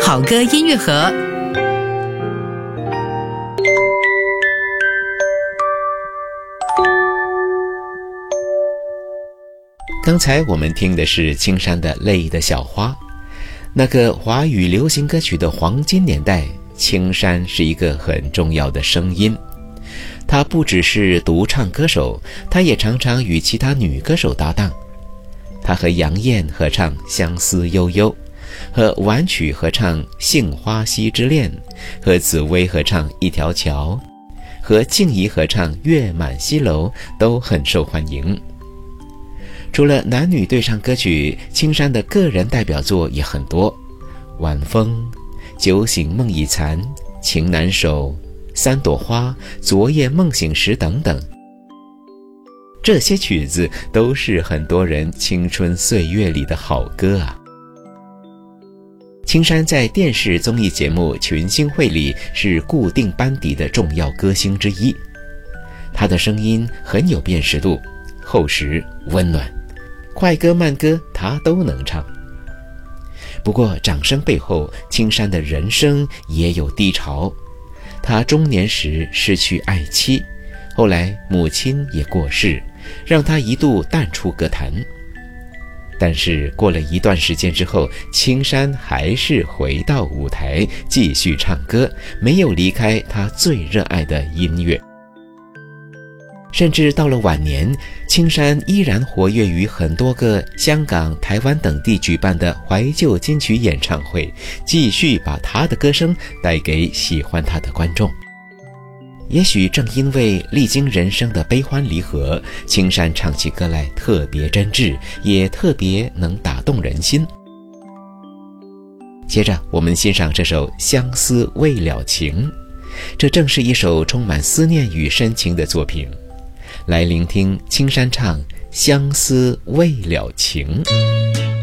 好歌音乐盒。 刚才我们听的是青山的《泪的小花》。那个华语流行歌曲的黄金年代，青山是一个很重要的声音。他不只是独唱歌手，他也常常与其他女歌手搭档。他和杨燕合唱《相思悠悠》，和婉曲合唱《杏花溪之恋》，和紫薇合唱《一条桥》，和静怡合唱《月满西楼》，都很受欢迎。除了男女对唱歌曲，青山的个人代表作也很多，晚风、酒醒梦已残、情难守、三朵花、昨夜梦醒时等等。这些曲子都是很多人青春岁月里的好歌啊。青山在电视综艺节目《群星会》里是固定班底的重要歌星之一，他的声音很有辨识度，厚实温暖，快歌慢歌他都能唱。不过掌声背后，青山的人生也有低潮。他中年时失去爱妻，后来母亲也过世，让他一度淡出歌坛。但是过了一段时间之后，青山还是回到舞台继续唱歌，没有离开他最热爱的音乐。甚至到了晚年，青山依然活跃于很多个香港、台湾等地举办的怀旧金曲演唱会，继续把他的歌声带给喜欢他的观众。也许正因为历经人生的悲欢离合，青山唱起歌来特别真挚，也特别能打动人心。接着我们欣赏这首《相思未了情》，这正是一首充满思念与深情的作品。来聆听青山唱《相思未了情》。